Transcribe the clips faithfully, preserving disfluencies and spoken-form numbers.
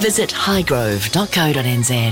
Visit highgrove dot co dot n z.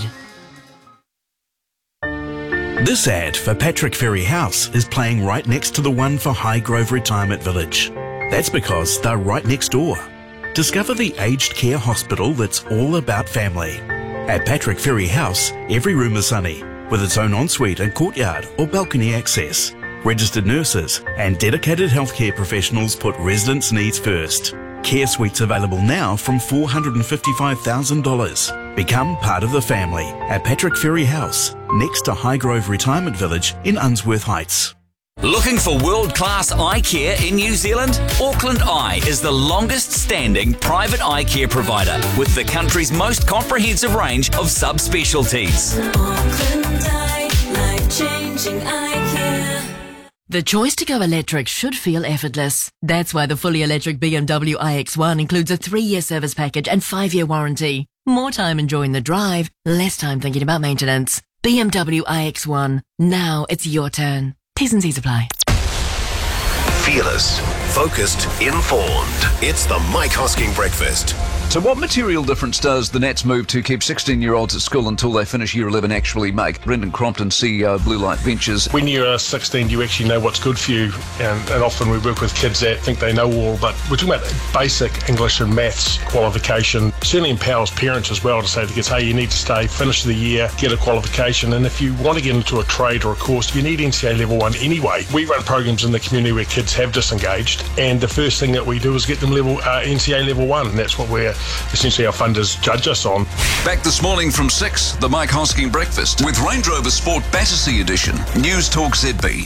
This ad for Patrick Ferry House is playing right next to the one for Highgrove Retirement Village. That's because they're right next door. Discover the aged care hospital that's all about family. At Patrick Ferry House, every room is sunny, with its own ensuite and courtyard or balcony access. Registered nurses and dedicated healthcare professionals put residents' needs first. Care suites available now from four hundred fifty-five thousand dollars. Become part of the family at Patrick Ferry House, next to Highgrove Retirement Village in Unsworth Heights. Looking for world-class eye care in New Zealand? Auckland Eye is the longest-standing private eye care provider with the country's most comprehensive range of subspecialties. Auckland Eye, life-changing eye care. The choice to go electric should feel effortless. That's why the fully electric B M W i X one includes a three-year service package and five-year warranty. More time enjoying the drive, less time thinking about maintenance. B M W i X one. Now it's your turn. T's and C's apply. Fearless, focused, informed. It's the Mike Hosking Breakfast. So what material difference does the Nats move to keep sixteen-year-olds at school until they finish year eleven actually make? Brendan Crompton, C E O of Blue Light Ventures. When you're sixteen, you actually know what's good for you, and, and often we work with kids that think they know all, but we're talking about basic English and maths qualification. Certainly empowers parents as well to say to kids, hey, you need to stay, finish the year, get a qualification, and if you want to get into a trade or a course, you need N C A level one anyway. We run programs in the community where kids have disengaged, and the first thing that we do is get them level uh, N C A level one, and that's what we're essentially our funders judge us on. Back this morning from six, the Mike Hosking Breakfast with Range Rover Sport Battersea Edition. News Talk Z B.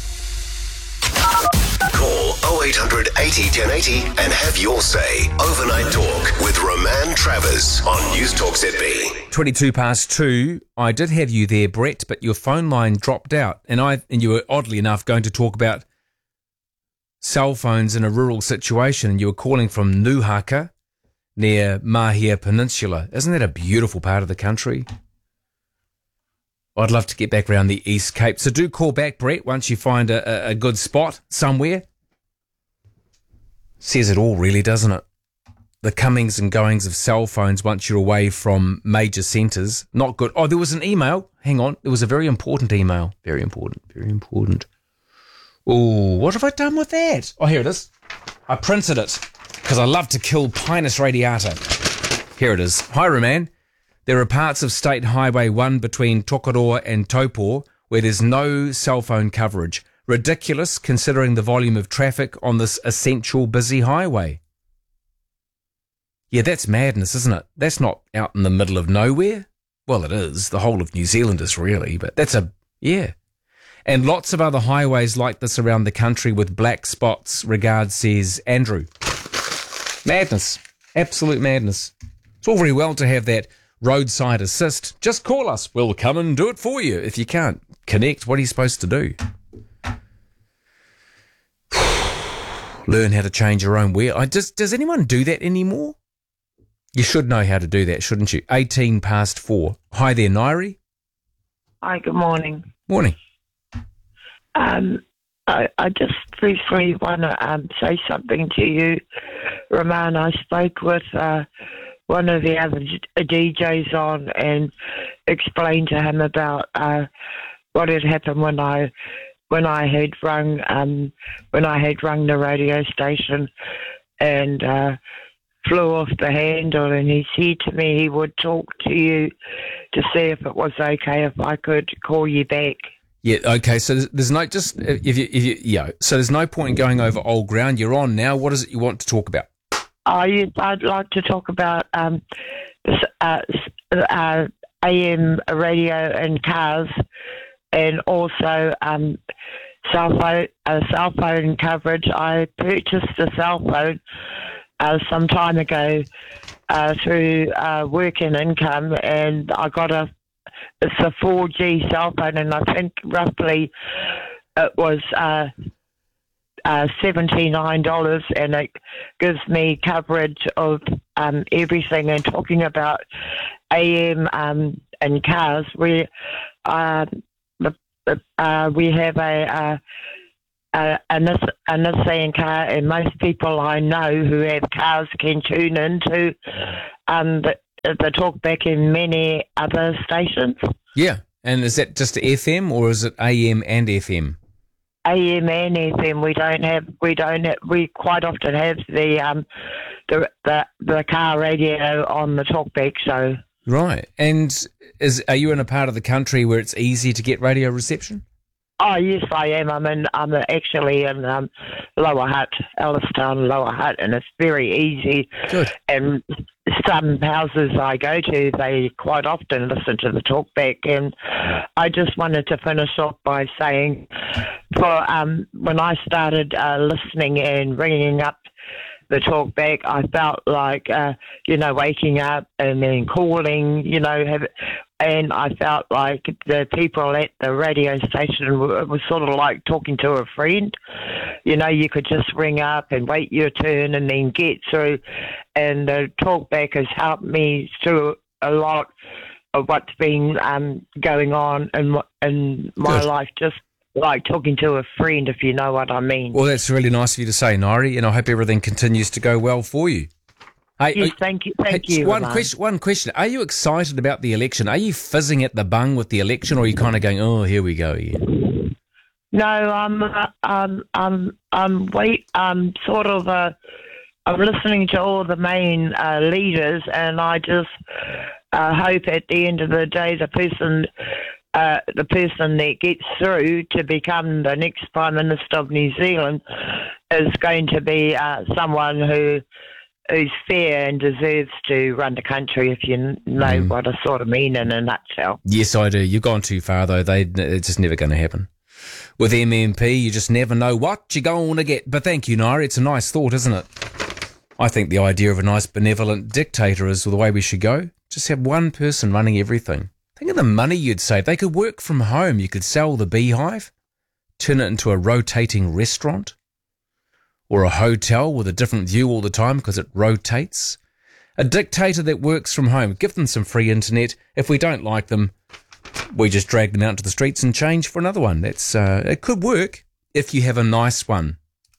Call oh eight hundred eighty ten eighty and have your say. Overnight Talk with Roman Travers on News Talk Z B. twenty-two past two. I did have you there, Brett, but your phone line dropped out, and I and you were oddly enough going to talk about cell phones in a rural situation, and you were calling from Nuhaka, near Mahia Peninsula. Isn't that a beautiful part of the country? I'd love to get back around the East Cape. So do call back, Brett, once you find a, a, a good spot somewhere. Says it all, really, doesn't it? The comings and goings of cell phones once you're away from major centres. Not good. Oh, there was an email. Hang on. There was a very important email. Very important. Very important. Oh, what have I done with that? Oh, here it is. I printed it, because I love to kill Pinus radiata. Here it is. Hi, Roman. There are parts of State Highway one between Tokoroa and Taupo where there's no cell phone coverage. Ridiculous considering the volume of traffic on this essential busy highway. Yeah, that's madness, isn't it? That's not out in the middle of nowhere. Well, it is. The whole of New Zealand is really, but that's a, yeah. And lots of other highways like this around the country with black spots. Regards, says Andrew. Madness. Absolute madness. It's all very well to have that roadside assist. Just call us. We'll come and do it for you. If you can't connect, what are you supposed to do? Learn how to change your own wear. I just, does anyone do that anymore? You should know how to do that, shouldn't you? eighteen past four. Hi there, Nairi. Hi, good morning. Morning. Um, I, I just briefly want to um, say something to you, Roman. I spoke with uh, one of the other D Js on and explained to him about uh, what had happened when I when I had rung um, when I had rung the radio station and uh, flew off the handle. And he said to me he would talk to you to see if it was okay if I could call you back. Yeah, okay, so there's, there's no, just, if you, if you, yeah, so there's no point in going over old ground. You're on now. What is it you want to talk about? I, I'd like to talk about um, uh, uh, A M radio and cars, and also um, cell phone, uh, cell phone coverage. I purchased a cell phone uh, some time ago uh, through uh, work and income, and I got a It's a four G cell phone, and I think roughly it was uh, uh, seventy-nine dollars, and it gives me coverage of um, everything. And talking about A M um, and cars, we uh, uh, we have a, uh, a, a, a Nissan car, and most people I know who have cars can tune into um, the the talkback in many other stations. Yeah. And is that just F M or is it A M and F M? A M and F M. We don't have. We don't. Have, we quite often have the um, the the the car radio on the talkback. So right. And is are you in a part of the country where it's easy to get radio reception? Oh yes, I am. I'm in. I'm actually in um, Lower Hutt, Ellistown, Lower Hutt, and it's very easy. Good. And some houses I go to, they quite often listen to the talkback. And I just wanted to finish off by saying, for um, when I started uh, listening and ringing up the talkback, I felt like uh, you know waking up and then calling, you know, have. And I felt like the people at the radio station were, was sort of like talking to a friend. You know, you could just ring up and wait your turn and then get through. And the talkback has helped me through a lot of what's been um, going on in, in my Good. life, just like talking to a friend, if you know what I mean. Well, that's really nice of you to say, Nairi, and I hope everything continues to go well for you. Hey, yes, thank you. Thank hey, you. One Roman. question. One question. Are you excited about the election? Are you fizzing at the bung with the election, or are you kind of going, "Oh, here we go again"? No, I'm. Uh, um, I'm. I'm. Wait. I'm sort of. Uh, I'm listening to all the main uh, leaders, and I just uh, hope at the end of the day, the person, uh, the person that gets through to become the next Prime Minister of New Zealand, is going to be uh, someone who. who's fair and deserves to run the country, if you know mm. what I sort of mean in a nutshell. Yes, I do. You've gone too far, though. They, it's just never going to happen. With M M P, you just never know what you're going to get. But thank you, Nairi. It's a nice thought, isn't it? I think the idea of a nice benevolent dictator is the way we should go. Just have one person running everything. Think of the money you'd save. They could work from home. You could sell the beehive, turn it into a rotating restaurant, or a hotel with a different view all the time because it rotates. A dictator that works from home. Give them some free internet. If we don't like them, we just drag them out to the streets and change for another one. That's uh, it could work if you have a nice one.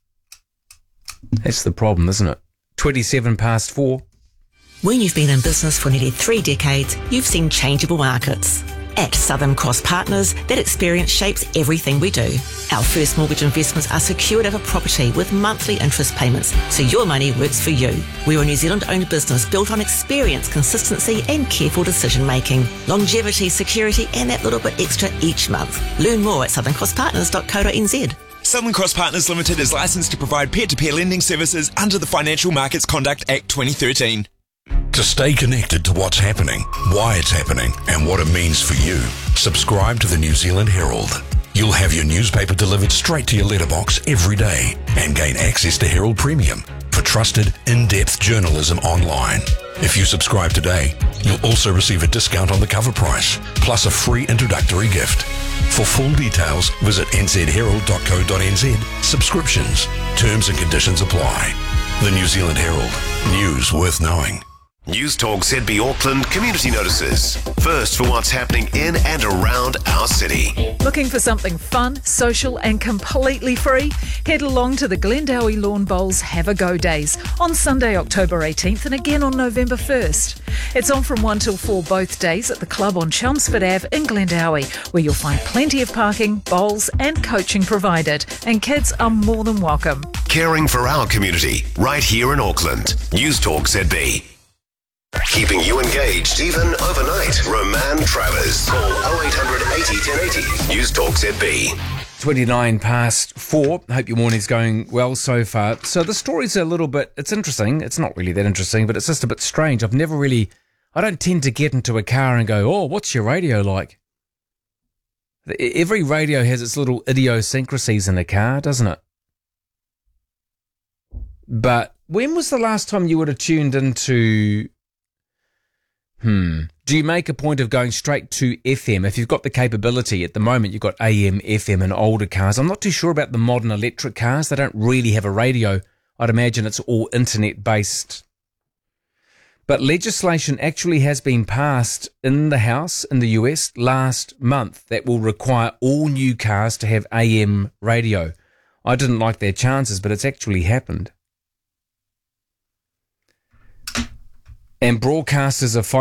That's the problem, isn't it? twenty-seven past four. When you've been in business for nearly three decades, you've seen changeable markets. At Southern Cross Partners, that experience shapes everything we do. Our first mortgage investments are secured over property with monthly interest payments, so your money works for you. We're a New Zealand-owned business built on experience, consistency and careful decision-making. Longevity, security and that little bit extra each month. Learn more at southern cross partners dot co dot n z. Southern Cross Partners Limited is licensed to provide peer-to-peer lending services under the Financial Markets Conduct Act twenty thirteen. To stay connected to what's happening, why it's happening, and what it means for you, subscribe to the New Zealand Herald. You'll have your newspaper delivered straight to your letterbox every day and gain access to Herald Premium for trusted, in-depth journalism online. If you subscribe today, you'll also receive a discount on the cover price, plus a free introductory gift. For full details, visit n z herald dot co dot n z. Subscriptions. Terms and conditions apply. The New Zealand Herald. News worth knowing. News Talk Z B Auckland community notices. First for what's happening in and around our city. Looking for something fun, social and completely free? Head along to the Glendowie Lawn Bowls Have a Go Days on Sunday, October eighteenth and again on November first. It's on from one till four both days at the club on Chelmsford Avenue in Glendowie, where you'll find plenty of parking, bowls and coaching provided, and kids are more than welcome. Caring for our community right here in Auckland. News Talk Z B. Keeping you engaged even overnight. Roman Travers. Call oh eight hundred eighty ten eighty. News Talk Z B. twenty-nine past four. Hope your morning's going well so far. So the story's a little bit, it's interesting. It's not really that interesting, but it's just a bit strange. I've never really, I don't tend to get into a car and go, oh, what's your radio like? Every radio has its little idiosyncrasies in a car, doesn't it? But when was the last time you would have tuned into... Hmm. Do you make a point of going straight to F M? If you've got the capability, at the moment you've got A M, F M and older cars. I'm not too sure about the modern electric cars. They don't really have a radio. I'd imagine it's all internet based. But legislation actually has been passed in the House in the U S last month that will require all new cars to have A M radio. I didn't like their chances, but it's actually happened. And broadcasters are